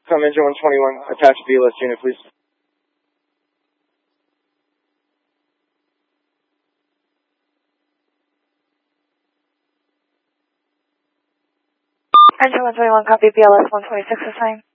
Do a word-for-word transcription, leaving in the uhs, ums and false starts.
Come engine one twenty-one, attach B L S unit, please. Engine one twenty-one, copy, B L S one twenty-six assigned.